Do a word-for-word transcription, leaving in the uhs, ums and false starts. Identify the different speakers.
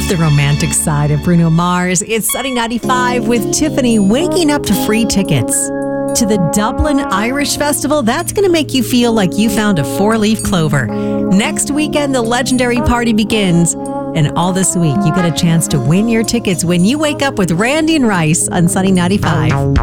Speaker 1: love the romantic side of Bruno Mars. It's Sunny ninety-five with Tiffany waking up to free tickets to the Dublin Irish Festival. That's going to make you feel like you found a four-leaf clover. Next weekend, the legendary party begins. And all this week, you get a chance to win your tickets when you wake up with Randy and Rice on Sunny ninety-five.